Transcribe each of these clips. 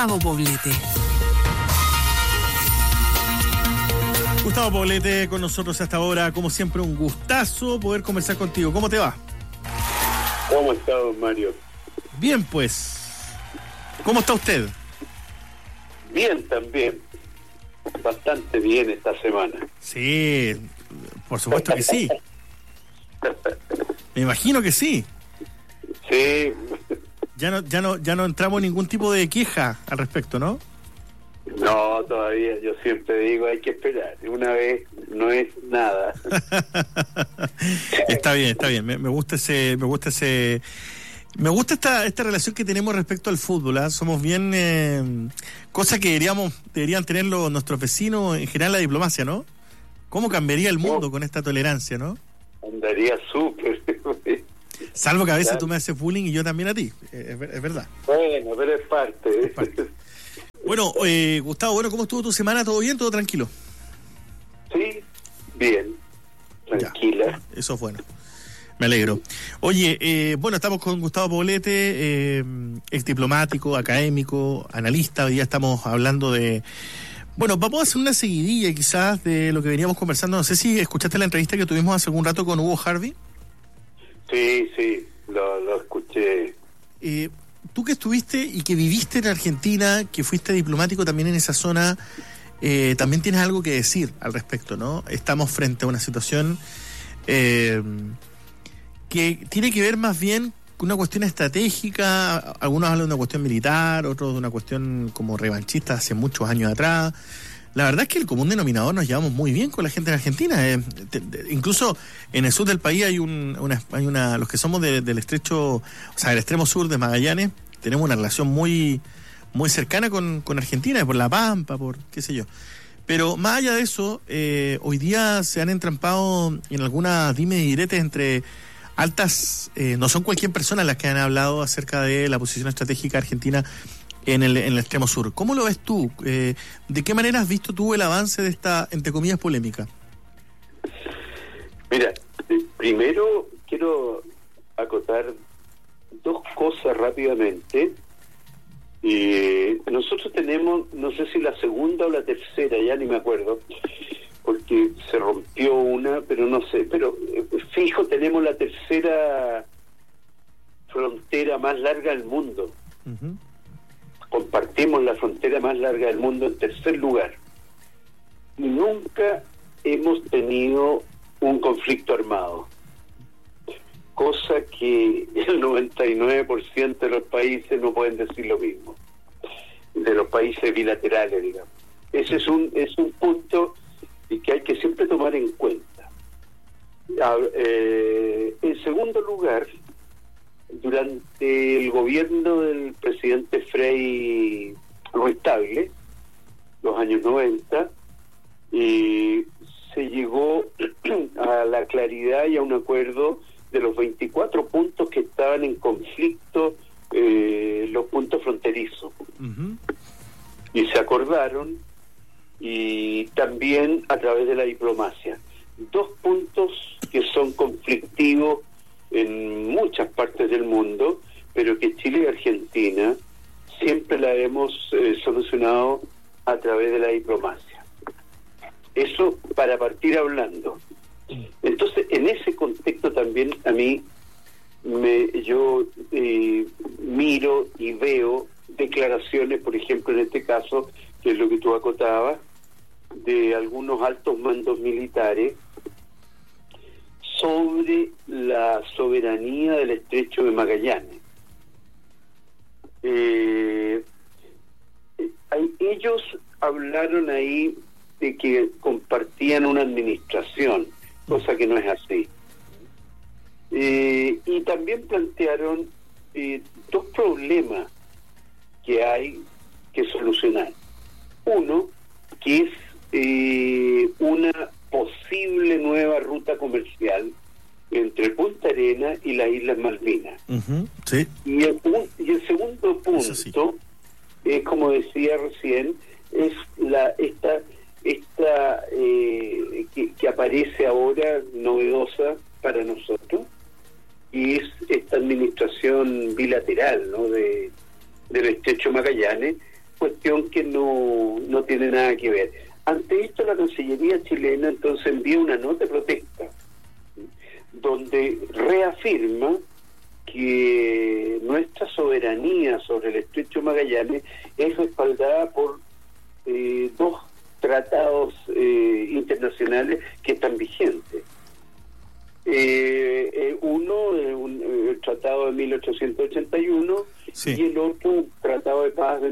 Poblete. Gustavo Poblete con nosotros hasta ahora, como siempre un gustazo poder conversar contigo. ¿Cómo te va? ¿Cómo está, don Mario? Bien, pues. ¿Cómo está usted? Bien, también. Bastante bien esta semana. Sí, por supuesto que sí. Me imagino que sí. Sí. Ya no entramos en ningún tipo de queja al respecto, ¿no? No, todavía. Yo siempre digo, hay que esperar. Una vez no es nada. Está bien. Me gusta esta relación que tenemos respecto al fútbol, ¿eh? Somos bien cosas que deberían tenerlo nuestros vecinos, en general la diplomacia, ¿no? ¿Cómo cambiaría el mundo con esta tolerancia, no? Andaría súper. Salvo que a veces tú me haces bullying y yo también a ti, es verdad. Bueno, pero es parte. Es parte. Bueno, Gustavo, ¿cómo estuvo tu semana? ¿Todo bien? ¿Todo tranquilo? Sí, bien. Tranquila. Ya, eso es bueno. Me alegro. Oye, estamos con Gustavo Poblete, ex diplomático, académico, analista. Hoy día estamos hablando de... Bueno, vamos a hacer una seguidilla quizás de lo que veníamos conversando. No sé si escuchaste la entrevista que tuvimos hace algún rato con Hugo Harvey. Sí, lo escuché. Tú que estuviste y que viviste en Argentina, que fuiste diplomático también en esa zona, también tienes algo que decir al respecto, ¿no? Estamos frente a una situación que tiene que ver más bien con una cuestión estratégica. Algunos hablan de una cuestión militar, otros de una cuestión como revanchista hace muchos años atrás. La verdad es que el común denominador nos llevamos muy bien con la gente en Argentina. Incluso en el sur del país hay los que somos del estrecho, o sea, del extremo sur de Magallanes, tenemos una relación muy, muy cercana con Argentina, por La Pampa, por qué sé yo. Pero más allá de eso, hoy día se han entrampado en algunas dimes y diretes entre altas, no son cualquier persona las que han hablado acerca de la posición estratégica argentina en el extremo sur. ¿Cómo lo ves tú? ¿De qué manera has visto tú el avance de esta, entre comillas, polémica? Mira, primero quiero acotar dos cosas rápidamente. Nosotros tenemos, no sé si la segunda o la tercera, ya ni me acuerdo, porque se rompió una, pero no sé, pero fijo, tenemos la tercera frontera más larga del mundo. Uh-huh. Compartimos la frontera más larga del mundo en tercer lugar. Y nunca hemos tenido un conflicto armado. Cosa que el 99% de los países no pueden decir lo mismo. De los países bilaterales, digamos. Ese es un punto y que hay que siempre tomar en cuenta. En segundo lugar, durante el gobierno del presidente Frei Ruiz-Tagle, los años 90, se llegó a la claridad y a un acuerdo de los 24 puntos que estaban en conflicto, los puntos fronterizos. Uh-huh. Y se acordaron, y también a través de la diplomacia. Dos puntos que son conflictivos en muchas partes del mundo, pero que Chile y Argentina siempre la hemos solucionado a través de la diplomacia. Eso para partir hablando. Entonces, en ese contexto también a mí yo miro y veo declaraciones, por ejemplo, en este caso, que es lo que tú acotabas, de algunos altos mandos militares sobre la soberanía del estrecho de Magallanes. Ellos hablaron ahí de que compartían una administración, cosa que no es así. Y también plantearon dos problemas que hay que solucionar. Uno, que es una posible nueva ruta comercial entre Punta Arenas y las Islas Malvinas. Uh-huh, sí. Y el segundo punto, sí, es como decía recién, es esta que aparece ahora novedosa para nosotros, y es esta administración bilateral, ¿no?, del estrecho Magallanes, cuestión que no tiene nada que ver. Ante esto, la Cancillería chilena entonces envía una nota de protesta donde reafirma que nuestra soberanía sobre el Estrecho Magallanes es respaldada por dos tratados internacionales que están vigentes. Uno, el tratado de 1881, sí, y el otro, el tratado de paz de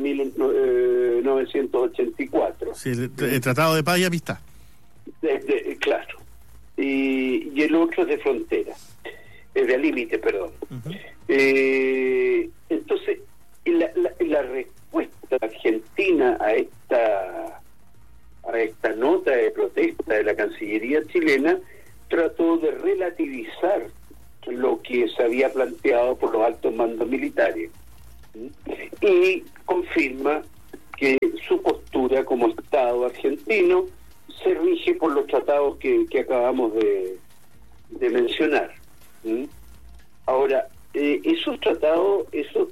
1984. Sí, el tratado de paz y amistad. Claro. Y el otro es de frontera, de límite, perdón. Uh-huh. Entonces, la respuesta argentina a esta nota de protesta de la Cancillería chilena trató de relativizar lo que se había planteado por los altos mandos militares y confirma que su postura como Estado argentino se rige por los tratados que acabamos de mencionar. Ahora, esos tratados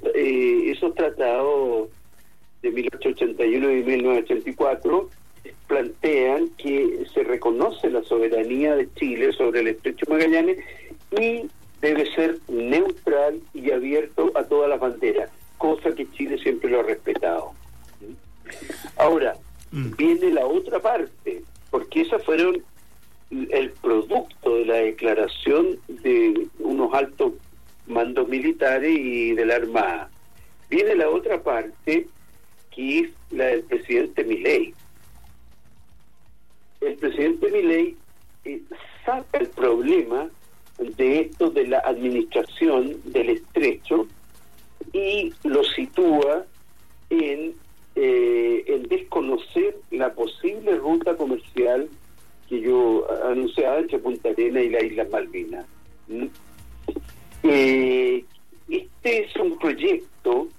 de 1881 y 1984 plantean que se reconoce la soberanía de Chile sobre el Estrecho Magallanes y debe ser neutral y abierto a todas las banderas, cosa que Chile siempre lo ha respetado. Ahora, viene la otra parte, porque esas fueron el producto de la declaración de unos altos mandos militares y de la Armada. Viene la otra parte, que es la del presidente Milei. El presidente Milei saca el problema de esto de la administración del estrecho y lo sitúa en desconocer la posible ruta comercial que yo anunciaba entre Punta Arenas y las Islas Malvinas. Este es un proyecto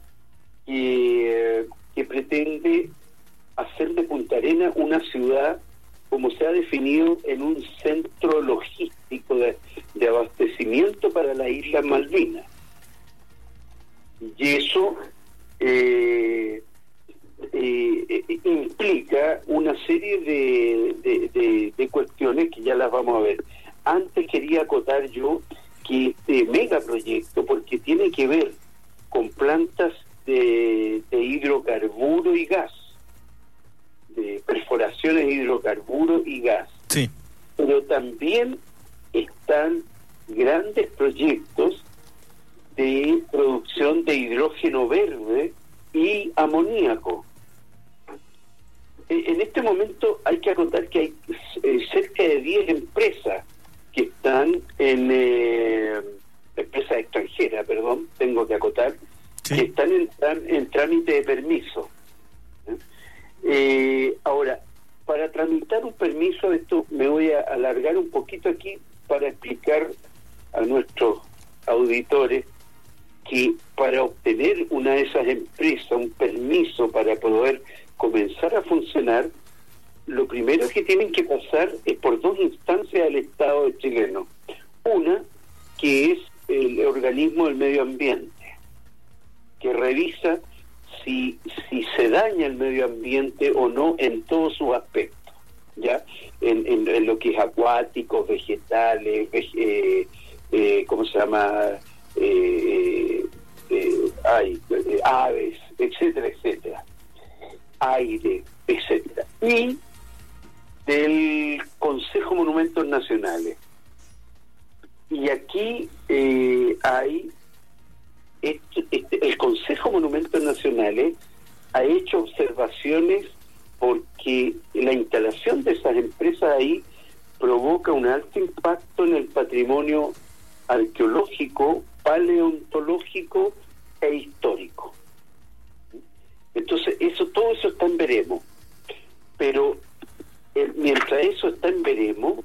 que pretende hacer de Punta Arenas una ciudad, como se ha definido, en un centro logístico de abastecimiento para las Islas Malvinas. Y eso implica una serie de cuestiones que ya las vamos a ver. Antes quería acotar yo que este megaproyecto, porque tiene que ver con plantas de hidrocarburo y gas, de perforaciones de hidrocarburo y gas. Sí. Pero también están grandes proyectos de producción de hidrógeno verde y amoníaco. En este momento hay que acotar que hay cerca de 10 empresas que están empresas extranjeras, perdón, tengo que acotar, sí, que están en trámite de permiso. Ahora, para tramitar un permiso, esto me voy a alargar un poquito aquí para explicar a nuestros auditores que para obtener una de esas empresas, un permiso para poder comenzar a funcionar, lo primero que tienen que pasar es por dos instancias del Estado chileno. Una, que es el organismo del medio ambiente, que revisa si se daña el medio ambiente o no en todos sus aspectos, ya en lo que es acuáticos, vegetales, ¿cómo se llama? Aves, etcétera, etcétera, aire, etcétera, y del Consejo Monumentos Nacionales. Y aquí hay el Consejo Monumentos Nacionales ha hecho observaciones porque la instalación de esas empresas ahí provoca un alto impacto en el patrimonio arqueológico, paleontológico e histórico. Entonces, todo eso está en veremos. Pero mientras eso está en veremos,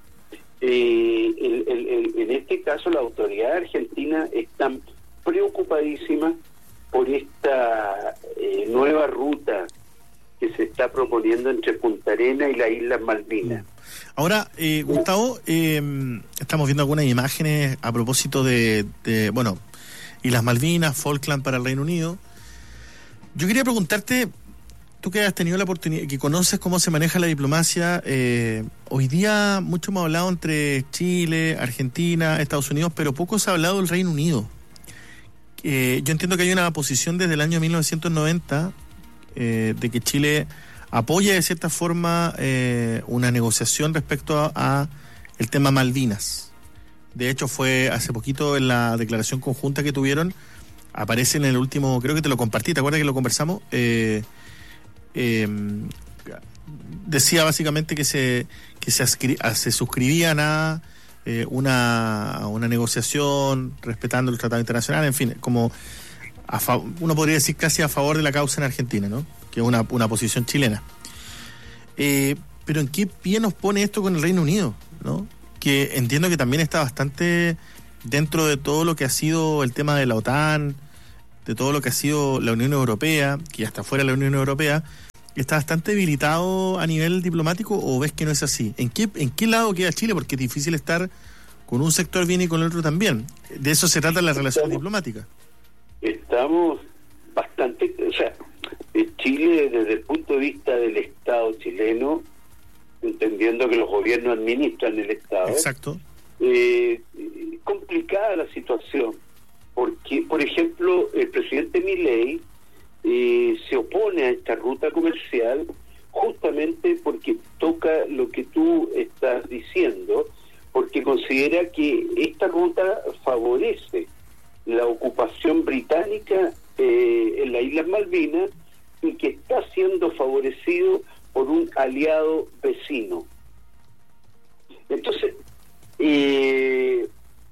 en este caso la autoridad argentina está preocupadísima por esta nueva ruta que se está proponiendo entre Punta Arenas y las Islas Malvinas. Ahora, Gustavo, estamos viendo algunas imágenes a propósito de Islas Malvinas, Falkland para el Reino Unido. Yo quería preguntarte, tú que has tenido la oportunidad, que conoces cómo se maneja la diplomacia, hoy día mucho hemos hablado entre Chile, Argentina, Estados Unidos, pero poco se ha hablado del Reino Unido. Yo entiendo que hay una posición desde el año 1990 de que Chile apoya de cierta forma una negociación respecto a el tema Malvinas. De hecho, fue hace poquito en la declaración conjunta que tuvieron, aparece en el último, creo que te lo compartí, ¿te acuerdas que lo conversamos? Decía básicamente que se suscribían a una negociación respetando el tratado internacional, en fin, como uno podría decir casi a favor de la causa en Argentina, ¿no? Que es una posición chilena. Pero ¿en qué pie nos pone esto con el Reino Unido, ¿no? Que entiendo que también está bastante dentro de todo lo que ha sido el tema de la OTAN, de todo lo que ha sido la Unión Europea, que hasta fuera de la Unión Europea, está bastante debilitado a nivel diplomático, ¿o ves que no es así? ¿En qué lado queda Chile? Porque es difícil estar con un sector bien y con el otro también. De eso se trata la relación diplomática. Estamos bastante, o sea, Chile desde el punto de vista del Estado chileno, entendiendo que los gobiernos administran el Estado. Exacto. Complicada la situación, porque, por ejemplo, el presidente Milei se opone a esta ruta comercial justamente porque toca lo que tú estás diciendo, porque considera que esta ruta favorece la ocupación británica en las Islas Malvinas y que está siendo favorecido por un aliado vecino. Entonces, y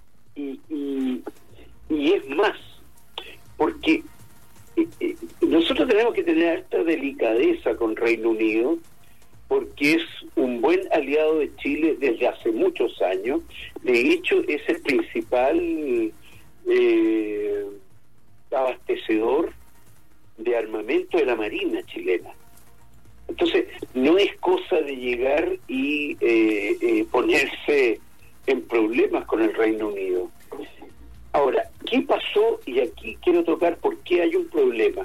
es más, porque nosotros tenemos que tener esta delicadeza con Reino Unido, porque es un buen aliado de Chile desde hace muchos años. De hecho, es el principal abastecedor de armamento de la Marina chilena. Entonces, no es cosa de llegar y ponerse en problemas con el Reino Unido. Ahora, ¿qué pasó? Y aquí quiero tocar por qué hay un problema.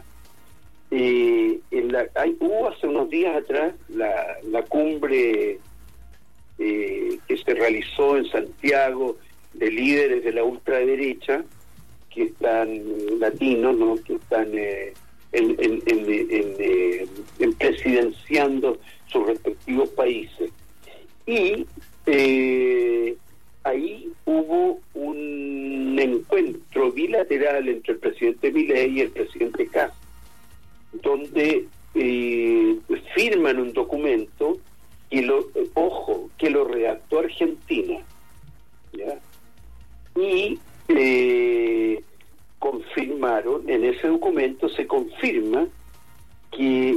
Hubo hace unos días atrás la cumbre que se realizó en Santiago de líderes de la ultraderecha, que están latinos, ¿no? Que están presidenciando sus respectivos países. Y ahí hubo un encuentro bilateral entre el presidente Milei y el presidente Kast, donde firman un documento que lo redactó Argentina, ¿ya? Y confirmaron, en ese documento se confirma que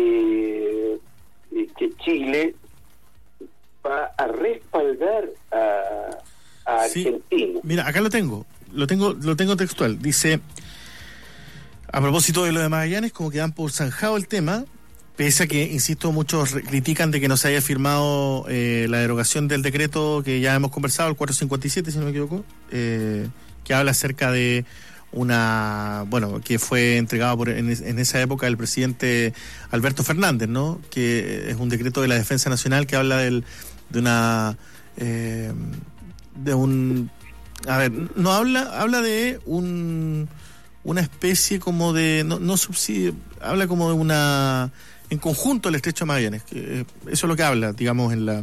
Chile va a respaldar a Argentina. Sí, mira, acá lo tengo textual. Dice, a propósito de lo de Magallanes, como que dan por zanjado el tema, pese a que, insisto, muchos critican de que no se haya firmado la derogación del decreto que ya hemos conversado, el 457, si no me equivoco, que habla acerca de que fue entregado en esa época el presidente Alberto Fernández, ¿no? Que es un decreto de la Defensa Nacional que habla habla de una especie como de, no subsidio, habla como de en conjunto el Estrecho de Magallanes, que eso es lo que habla, digamos, en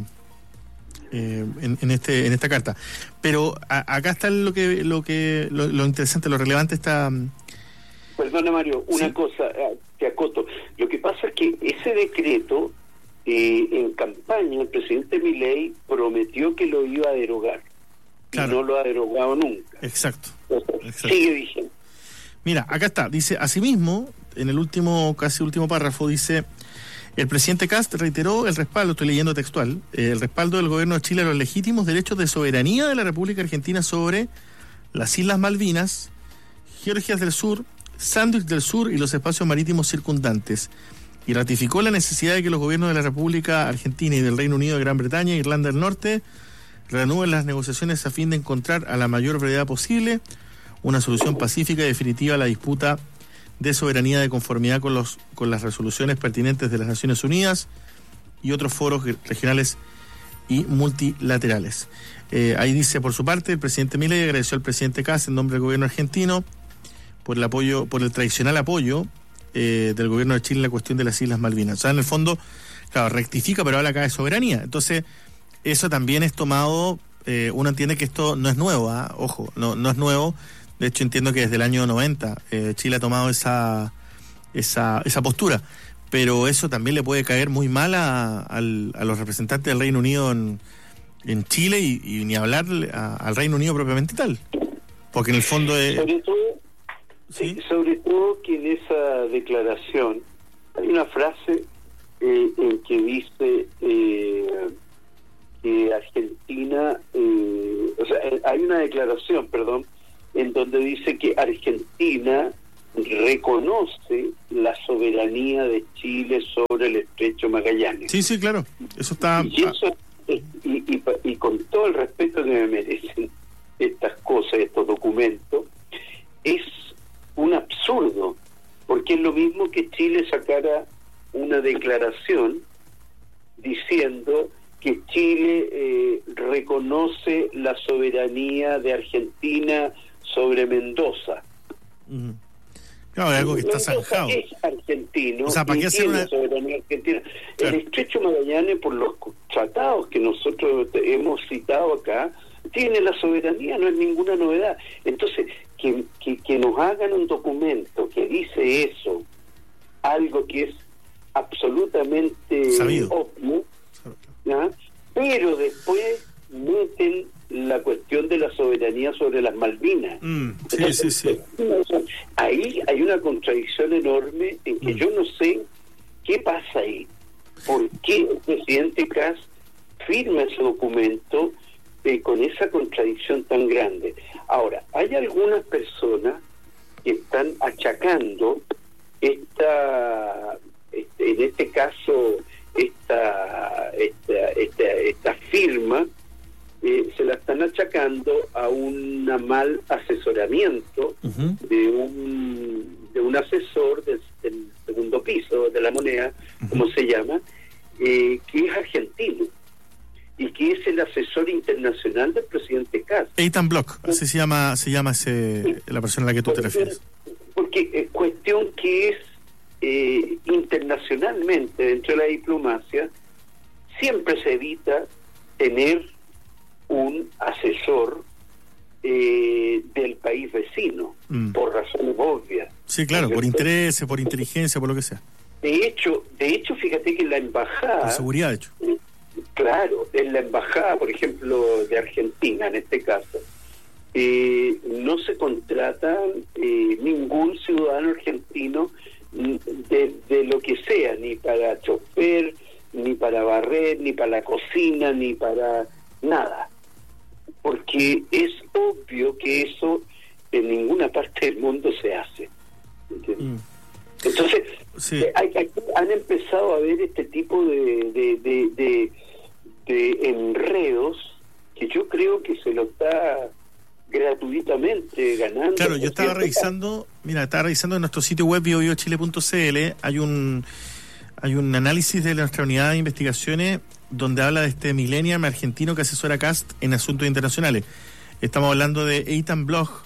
esta carta. Pero acá está lo interesante, lo relevante está. Perdona, Mario, una cosa, te acoto. Lo que pasa es que ese decreto, en campaña, el presidente Milei prometió que lo iba a derogar. Claro. Y no lo ha derogado nunca. Exacto. Sigue vigente. Mira, acá está, dice, asimismo, en el casi último párrafo, dice, el presidente Kast reiteró el respaldo, estoy leyendo textual, el respaldo del gobierno de Chile a los legítimos derechos de soberanía de la República Argentina sobre las Islas Malvinas, Georgias del Sur, Sándwich del Sur y los espacios marítimos circundantes, y ratificó la necesidad de que los gobiernos de la República Argentina y del Reino Unido de Gran Bretaña e Irlanda del Norte reanuden las negociaciones a fin de encontrar a la mayor brevedad posible una solución pacífica y definitiva a la disputa de soberanía de conformidad con las resoluciones pertinentes de las Naciones Unidas y otros foros regionales y multilaterales. Ahí dice, por su parte, el presidente Milei agradeció al presidente Kast en nombre del gobierno argentino por el tradicional apoyo del gobierno de Chile en la cuestión de las Islas Malvinas. O sea, en el fondo, claro, rectifica, pero habla acá de soberanía. Entonces, eso también es tomado, uno entiende que esto no es nuevo, ojo, no es nuevo. De hecho, entiendo que desde el año 90 Chile ha tomado esa postura. Pero eso también le puede caer muy mal a los representantes del Reino Unido en Chile y ni hablar al Reino Unido propiamente tal. Porque en el fondo es... Sobre todo que en esa declaración hay una frase en que dice que Argentina, hay una declaración, en donde dice que Argentina reconoce la soberanía de Chile sobre el Estrecho Magallanes. Sí, claro, eso está... Y con todo el respeto que me merecen estas cosas, estos documentos, es un absurdo, porque es lo mismo que Chile sacara una declaración diciendo que Chile reconoce la soberanía de Argentina sobre Mendoza. Uh-huh. Claro, es algo que está zanjado. Es argentino, o sea, ¿para qué hacer una soberanía argentina? Claro. El Estrecho Magallanes, por los tratados que nosotros hemos citado acá, tiene la soberanía, no es ninguna novedad. Entonces, que nos hagan un documento que dice eso, algo que es absolutamente obvio, ¿ya? Pero después meten la cuestión de la soberanía sobre las Malvinas. Sí. Ahí hay una contradicción enorme en que yo no sé qué pasa ahí. ¿Por qué el presidente Kast firma ese documento con esa contradicción tan grande? Ahora, hay algunas personas que están achacando en este caso esta firma, se la están achacando a un mal asesoramiento de un asesor del segundo piso de la moneda, como se llama, que es argentino y que es el asesor internacional del presidente Kast. Ethan Bloch, así se llama la persona a la que tú te refieres. Porque cuestión que es internacionalmente dentro de la diplomacia siempre se evita tener un asesor del país vecino, por razones obvias. Sí, claro, por intereses, por inteligencia, por lo que sea. De hecho, fíjate que la embajada... Por seguridad, de hecho. Claro, en la embajada, por ejemplo, de Argentina, en este caso, no se contrata ningún ciudadano argentino de lo que sea, ni para chofer, ni para barrer, ni para la cocina, ni para nada. Porque es obvio que eso en ninguna parte del mundo se hace. ¿Entiendes? Entonces, sí. Han empezado a haber este tipo de enredos que yo creo que se lo está gratuitamente ganando. Claro, yo estaba revisando en nuestro sitio web biobiochile.cl, hay un análisis de nuestra unidad de investigaciones donde habla de este millennial argentino que asesora a Kast en asuntos internacionales. Estamos hablando de Ethan Bloch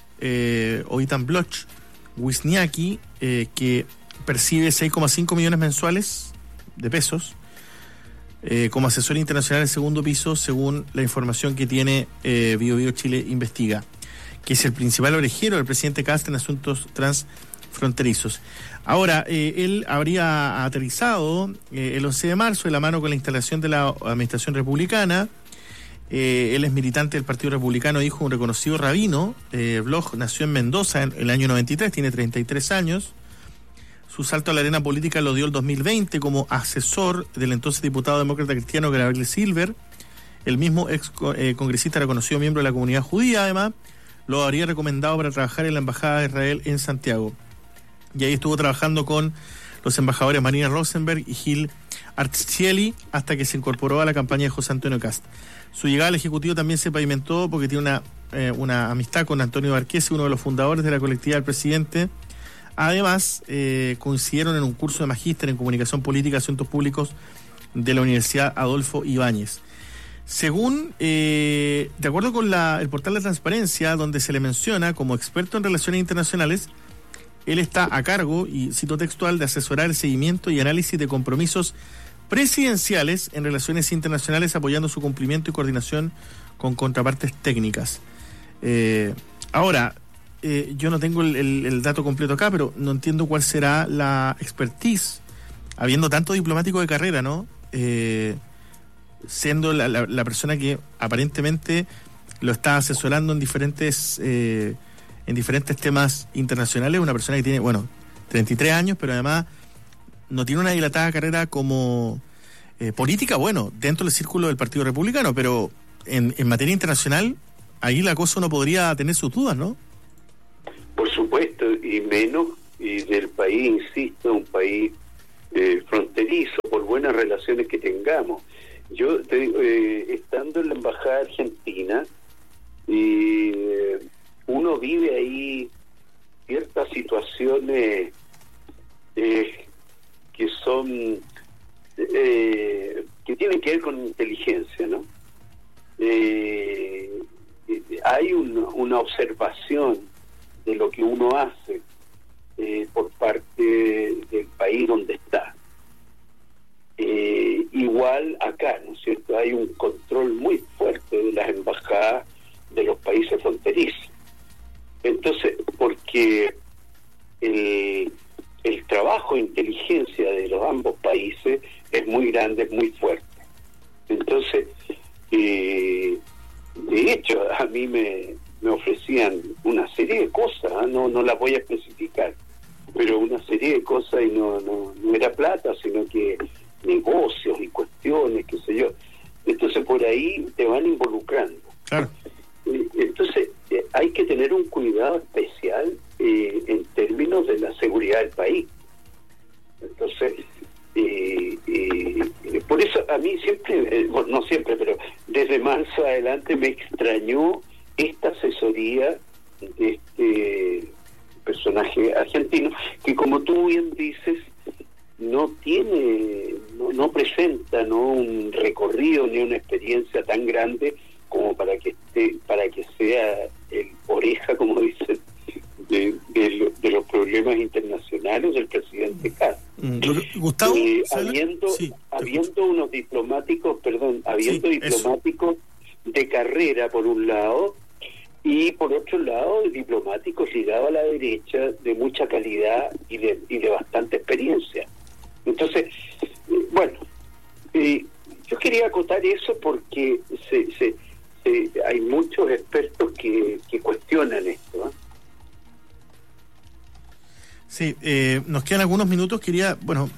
Wisniewski, que percibe 6,5 millones mensuales de pesos como asesor internacional en segundo piso, según la información que tiene Bio Chile Investiga, que es el principal orejero del presidente Kast en asuntos transfronterizos. Ahora, él habría aterrizado el 11 de marzo de la mano con la instalación de la administración republicana. Él es militante del Partido Republicano, hijo de un reconocido rabino. Bloch nació en Mendoza en el año 93, tiene 33 años. Su salto a la arena política lo dio el 2020 como asesor del entonces diputado demócrata cristiano Gabriel Silver. El mismo ex congresista reconocido miembro de la comunidad judía, además, lo habría recomendado para trabajar en la Embajada de Israel en Santiago. Y ahí estuvo trabajando con los embajadores Marina Rosenberg y Gil Arcieli hasta que se incorporó a la campaña de José Antonio Kast. Su llegada al Ejecutivo también se pavimentó porque tiene una amistad con Antonio Barquese, uno de los fundadores de la colectividad del presidente, Además, coincidieron en un curso de magíster en Comunicación Política y Asuntos Públicos de la Universidad Adolfo Ibáñez. Según, de acuerdo con el portal de Transparencia, donde se le menciona como experto en relaciones internacionales, él está a cargo, y cito textual, de asesorar el seguimiento y análisis de compromisos presidenciales en relaciones internacionales, apoyando su cumplimiento y coordinación con contrapartes técnicas. Ahora, yo no tengo el dato completo acá, pero no entiendo cuál será la expertise, habiendo tanto diplomático de carrera, ¿no? Siendo la persona que aparentemente lo está asesorando en diferentes temas internacionales, una persona que tiene, 33 años, pero además no tiene una dilatada carrera como política, dentro del círculo del Partido Republicano, pero en materia internacional, ahí la cosa uno podría tener sus dudas, ¿no? Por supuesto, y menos, y del país, insisto, un país fronterizo, por buenas relaciones que tengamos. Yo te digo, estando en la Embajada Argentina, uno vive ahí ciertas situaciones que son que tienen que ver con inteligencia, ¿no? Hay una observación de lo que uno hace por parte del país donde está. Igual acá, ¿no es cierto? Hay un control muy fuerte de las embajadas de los países fronterizos. Entonces, porque el trabajo de inteligencia de los ambos países es muy grande, es muy fuerte. Entonces, de hecho, a mí me ofrecían una serie de cosas, no las voy a especificar, pero una serie de cosas, y no era plata, sino que negocios y cuestiones, qué sé yo. Entonces por ahí te van involucrando. Claro. Entonces hay que tener un cuidado especial en términos de la seguridad del país. Entonces por eso a mí siempre, no siempre, pero desde marzo adelante me extrañó esta asesoría de este personaje argentino, que como tú bien dices, no presenta un recorrido ni una experiencia tan grande como para que sea el oreja, como dicen, de los problemas internacionales del presidente Castro. Gustavo, habiendo unos diplomáticos, diplomáticos de carrera por un lado, y por otro lado diplomáticos ligados a la derecha de mucha calidad y de bastante experiencia. Entonces, yo quería acotar eso porque hay muchos expertos que cuestionan esto, ¿eh? Sí, nos quedan algunos minutos. Quería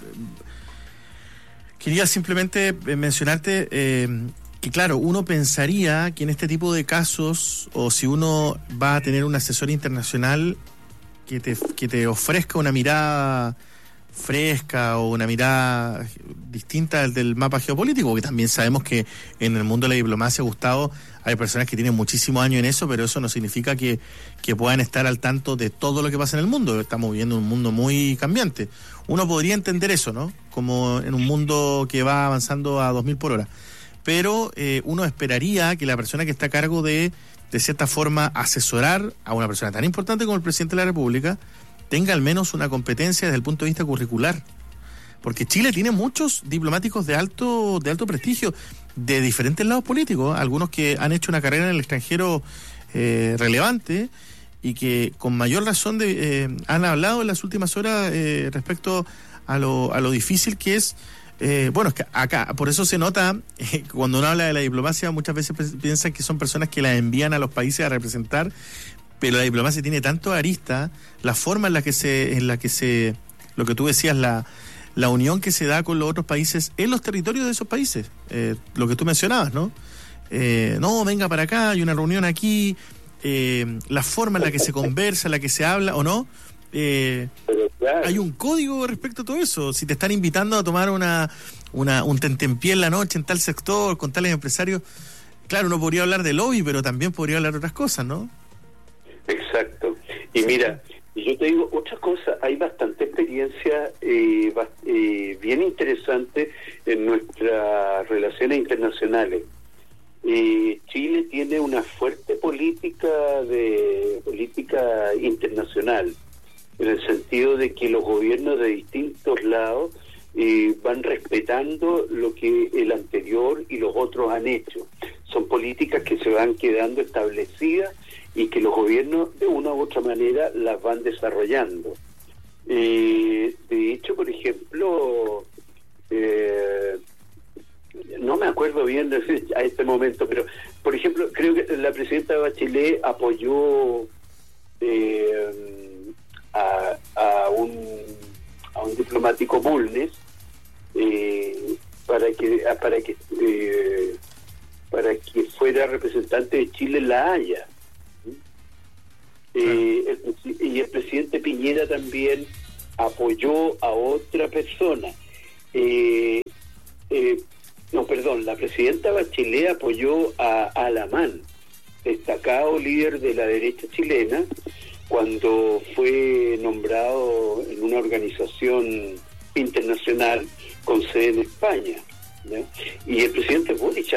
simplemente mencionarte que, claro, uno pensaría que en este tipo de casos, o si uno va a tener un asesor internacional que te ofrezca una mirada fresca o una mirada distinta del mapa geopolítico, porque también sabemos que en el mundo de la diplomacia, Gustavo, hay personas que tienen muchísimos años en eso, pero eso no significa que puedan estar al tanto de todo lo que pasa en el mundo. Estamos viviendo un mundo muy cambiante. Uno podría entender eso, ¿no? Como en un mundo que va avanzando a 2000 por hora. Pero uno esperaría que la persona que está a cargo de cierta forma, asesorar a una persona tan importante como el presidente de la República tenga al menos una competencia desde el punto de vista curricular. Porque Chile tiene muchos diplomáticos de alto prestigio, de diferentes lados políticos, algunos que han hecho una carrera en el extranjero relevante y que con mayor razón han hablado en las últimas horas respecto a lo difícil que es. Es que acá, por eso se nota, cuando uno habla de la diplomacia, muchas veces piensan que son personas que la envían a los países a representar, pero la diplomacia tiene tanto arista, la forma en la que se lo que tú decías, la unión que se da con los otros países en los territorios de esos países, lo que tú mencionabas, ¿no? No, venga para acá, hay una reunión aquí, la forma en la que se conversa, en la que se habla, ¿o no? Hay un código respecto a todo eso. Si te están invitando a tomar un tentempié en la noche en tal sector, con tales empresarios, claro, uno podría hablar de lobby, pero también podría hablar de otras cosas, ¿no? Exacto. Y mira, Y yo te digo otra cosa, hay bastante experiencia bien interesante en nuestras relaciones internacionales. Chile tiene una fuerte política internacional, en el sentido de que los gobiernos de distintos lados van respetando lo que el anterior y los otros han hecho. Son políticas que se van quedando establecidas y que los gobiernos de una u otra manera las van desarrollando. De hecho, por ejemplo, no me acuerdo bien a este momento, pero por ejemplo, creo que la presidenta Bachelet apoyó a un diplomático Bulnes para que fuera representante de Chile en La Haya. Y el presidente Piñera también apoyó a otra persona. La presidenta Bachelet apoyó a Alamán, destacado líder de la derecha chilena, cuando fue nombrado en una organización internacional con sede en España, ¿no? Y el presidente Boric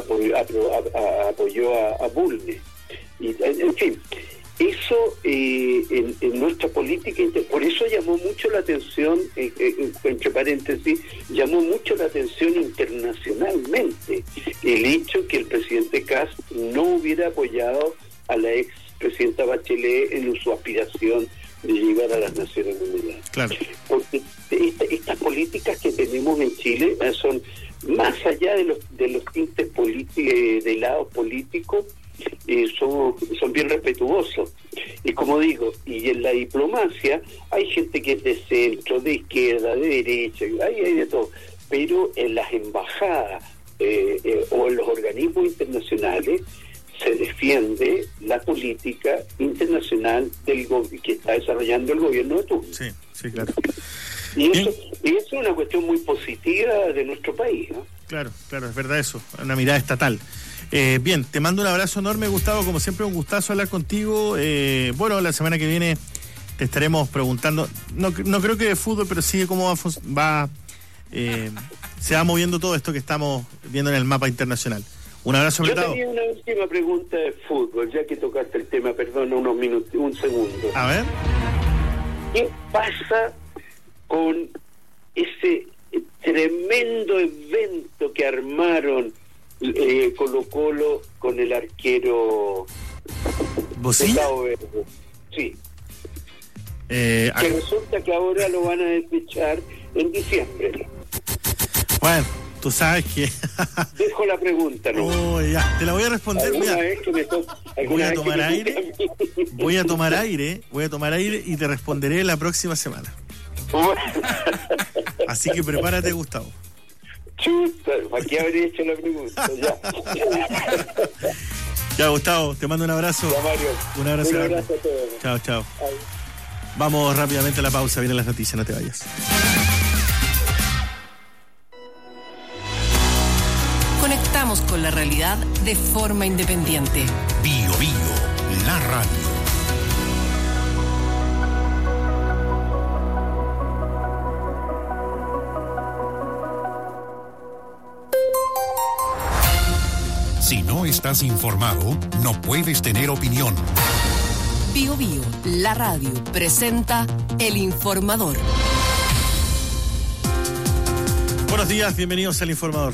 apoyó a Bulnes. Y, en fin, eso en nuestra política, por eso llamó mucho la atención, entre paréntesis, llamó mucho la atención internacionalmente el hecho que el presidente Kast no hubiera apoyado a la ex presidenta Bachelet en su aspiración de llegar a las Naciones Unidas. Claro. Porque estas políticas que tenemos en Chile son más allá de los tintes de lado político, son bien respetuosos. Y como digo, y en la diplomacia hay gente que es de centro, de izquierda, de derecha, hay de todo, pero en las embajadas o en los organismos internacionales se defiende la política internacional que está desarrollando el gobierno de turno. Sí, sí, claro. Y eso es una cuestión muy positiva de nuestro país, ¿no? Claro, es verdad eso, una mirada estatal. Bien, te mando un abrazo enorme, Gustavo, como siempre un gustazo hablar contigo. Bueno, la semana que viene te estaremos preguntando, no creo que de fútbol, pero sí de cómo se va moviendo todo esto que estamos viendo en el mapa internacional. Un abrazo apretado. Yo tenía una última pregunta de fútbol, ya que tocaste el tema, perdona unos minutos, un segundo. A ver. ¿Qué pasa con ese tremendo evento que armaron Colo-Colo con el arquero ¿Bocilla? Sí. Que resulta que ahora lo van a desechar en diciembre. Bueno, tú sabes que... Dejo la pregunta, ¿no? Oh, ya, te la voy a responder. Voy a tomar aire y te responderé la próxima semana. Así que prepárate, Gustavo. Chuta, ¿para qué habría hecho la pregunta? Ya, Gustavo, te mando un abrazo. Ya, Mario. Un abrazo a todos. Chao. Ay. Vamos rápidamente a la pausa, vienen las noticias, no te vayas. Conectamos con la realidad de forma independiente. Bio, la radio. Si no estás informado, no puedes tener opinión. Bio, la radio, presenta El Informador. Buenos días, bienvenidos al Informador.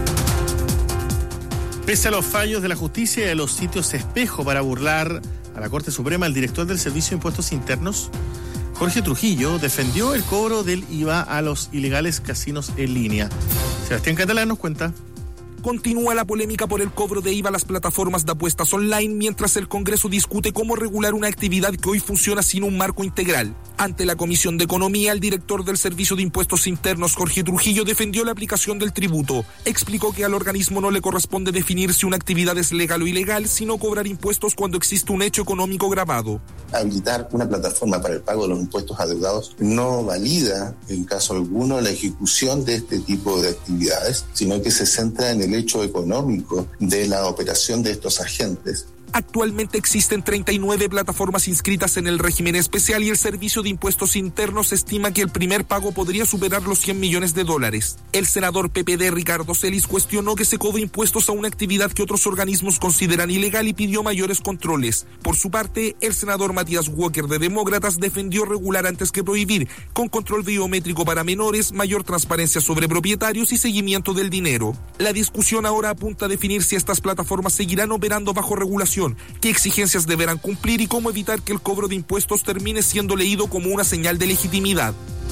Pese a los fallos de la justicia y de los sitios espejo para burlar a la Corte Suprema, el director del Servicio de Impuestos Internos, Jorge Trujillo, defendió el cobro del IVA a los ilegales casinos en línea. Sebastián Catalán nos cuenta. Continúa la polémica por el cobro de IVA a las plataformas de apuestas online mientras el Congreso discute cómo regular una actividad que hoy funciona sin un marco integral. Ante la Comisión de Economía, el director del Servicio de Impuestos Internos, Jorge Trujillo, defendió la aplicación del tributo. Explicó que al organismo no le corresponde definir si una actividad es legal o ilegal, sino cobrar impuestos cuando existe un hecho económico grabado. Habilitar una plataforma para el pago de los impuestos adeudados no valida, en caso alguno, la ejecución de este tipo de actividades, sino que se centra en el hecho económico de la operación de estos agentes. Actualmente existen 39 plataformas inscritas en el régimen especial y el Servicio de Impuestos Internos estima que el primer pago podría superar los $100 millones. El senador PPD Ricardo Celis cuestionó que se cobre impuestos a una actividad que otros organismos consideran ilegal y pidió mayores controles. Por su parte, el senador Matías Walker de Demócratas defendió regular antes que prohibir, con control biométrico para menores, mayor transparencia sobre propietarios y seguimiento del dinero. La discusión ahora apunta a definir si estas plataformas seguirán operando bajo regulación, qué exigencias deberán cumplir y cómo evitar que el cobro de impuestos termine siendo leído como una señal de legitimidad.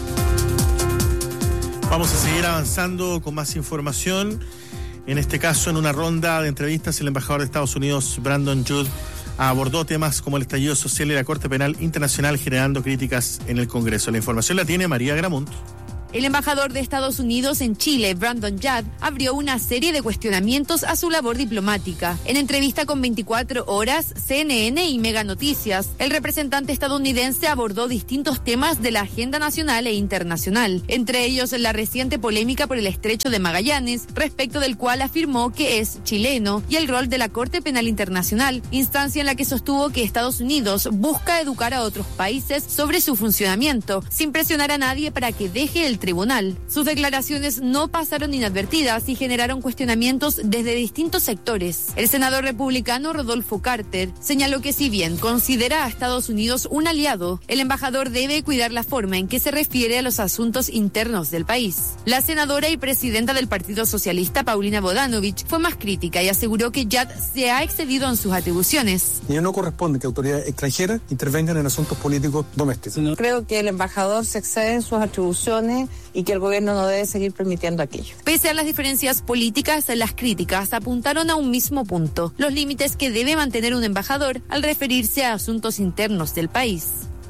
Vamos a seguir avanzando con más información. En este caso, en una ronda de entrevistas, el embajador de Estados Unidos, Brandon Judd, abordó temas como el estallido social y la Corte Penal Internacional, generando críticas en el Congreso. La información la tiene María Gramunt. El embajador de Estados Unidos en Chile, Brandon Judd, abrió una serie de cuestionamientos a su labor diplomática. En entrevista con 24 Horas, CNN y Mega Noticias, el representante estadounidense abordó distintos temas de la agenda nacional e internacional, entre ellos la reciente polémica por el Estrecho de Magallanes, respecto del cual afirmó que es chileno, y el rol de la Corte Penal Internacional, instancia en la que sostuvo que Estados Unidos busca educar a otros países sobre su funcionamiento, sin presionar a nadie para que deje el tribunal. Sus declaraciones no pasaron inadvertidas y generaron cuestionamientos desde distintos sectores. El senador republicano Rodolfo Carter señaló que si bien considera a Estados Unidos un aliado, el embajador debe cuidar la forma en que se refiere a los asuntos internos del país. La senadora y presidenta del Partido Socialista, Paulina Bodanovich, fue más crítica y aseguró que Judd se ha excedido en sus atribuciones. Y no corresponde que autoridades extranjeras intervengan en asuntos políticos domésticos. Creo que el embajador se excede en sus atribuciones y que el gobierno no debe seguir permitiendo aquello. Pese a las diferencias políticas, las críticas apuntaron a un mismo punto: los límites que debe mantener un embajador al referirse a asuntos internos del país.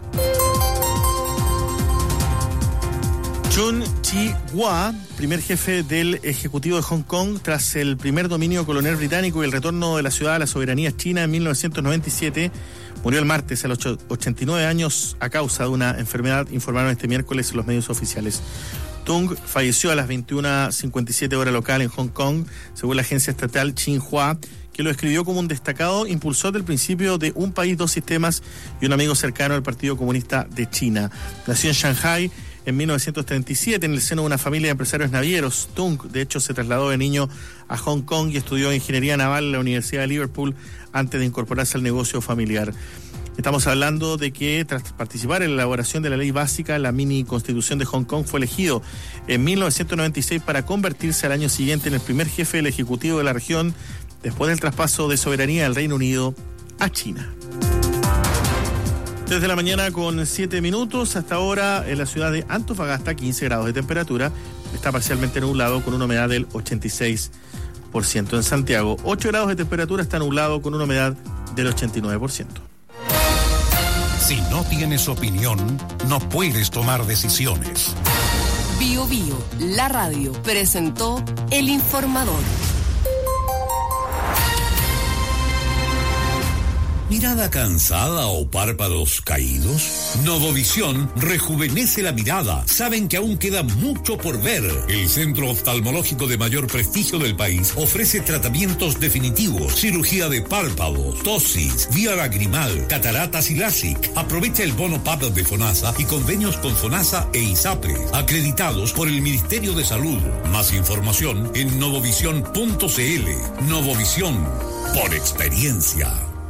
Chun Chi-hwa, primer jefe del Ejecutivo de Hong Kong tras el primer dominio colonial británico y el retorno de la ciudad a la soberanía china en 1997, murió el martes a los 89 años a causa de una enfermedad, informaron este miércoles los medios oficiales. Tung falleció a las 21:57 hora local en Hong Kong, según la agencia estatal Xinhua, que lo describió como un destacado impulsor del principio de un país, dos sistemas y un amigo cercano al Partido Comunista de China. Nació en Shanghai en 1937 en el seno de una familia de empresarios navieros. Tung, de hecho, se trasladó de niño a Hong Kong y estudió ingeniería naval en la Universidad de Liverpool antes de incorporarse al negocio familiar. Estamos hablando de que tras participar en la elaboración de la ley básica, la mini constitución de Hong Kong fue elegido en 1996 para convertirse al año siguiente en el primer jefe del Ejecutivo de la región después del traspaso de soberanía del Reino Unido a China. Desde la mañana con 7 minutos, hasta ahora en la ciudad de Antofagasta, 15 grados de temperatura, está parcialmente nublado con una humedad del 86%. En Santiago, 8 grados de temperatura, está nublado con una humedad del 89%. Si no tienes opinión, no puedes tomar decisiones. Bio Bio, la radio, presentó El Informador. ¿Mirada cansada o párpados caídos? Novovisión rejuvenece la mirada. Saben que aún queda mucho por ver. El centro oftalmológico de mayor prestigio del país ofrece tratamientos definitivos, cirugía de párpados, tosis, vía lagrimal, cataratas y LASIK. Aprovecha el bono PAP de FONASA y convenios con FONASA e ISAPRE, acreditados por el Ministerio de Salud. Más información en novovision.cl. Novovisión, por experiencia.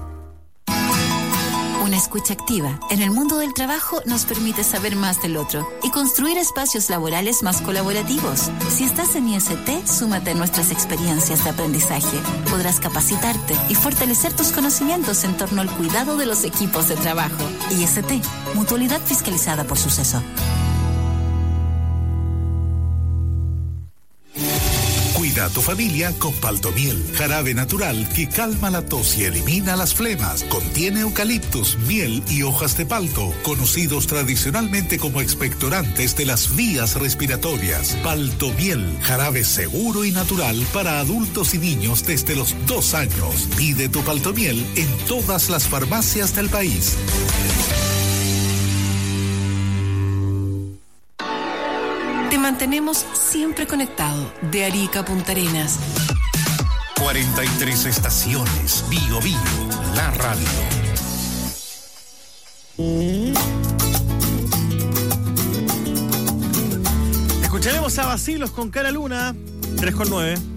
Una escucha activa en el mundo del trabajo nos permite saber más del otro y construir espacios laborales más colaborativos. Si estás en IST, súmate a nuestras experiencias de aprendizaje. Podrás capacitarte y fortalecer tus conocimientos en torno al cuidado de los equipos de trabajo. IST, mutualidad fiscalizada por Suceso. Cuida a tu familia con Paltomiel, jarabe natural que calma la tos y elimina las flemas. Contiene eucaliptus, miel y hojas de palto, conocidos tradicionalmente como expectorantes de las vías respiratorias. Paltomiel, jarabe seguro y natural para adultos y niños desde los 2 años. Pide tu Paltomiel en todas las farmacias del país. Mantenemos siempre conectado de Arica a Punta Arenas. 43 estaciones, Bio Bio, la radio. Escucharemos a Vacilos con Cara Luna, 3:09.